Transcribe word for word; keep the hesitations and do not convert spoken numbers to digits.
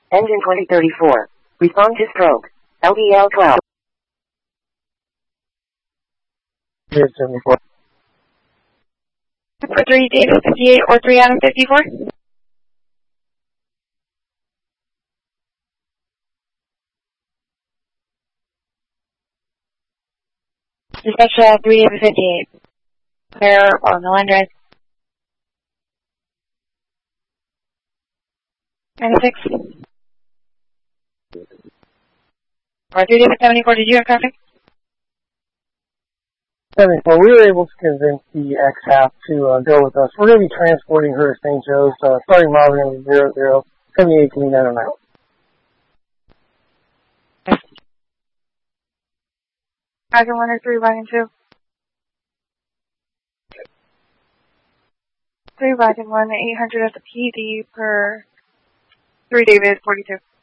Engine twenty thirty-four. Respond to stroke. L D L twelve. seventy-four. For three, David fifty-eight or three Adam fifty-four. Dispatch uh, three David fifty-eight. Clear on the line drive. ninety-six. Or three David seventy-four, did you have traffic? seventy-four, we were able to convince the X-Half to uh, go with us. We're going to be transporting her to Saint Joe's, uh, starting mile going to be zero zero seventy-eight twenty-nine oh nine. Wagon one or three, wagon two. Three wagon one, eight hundred at the P D per three David forty-two.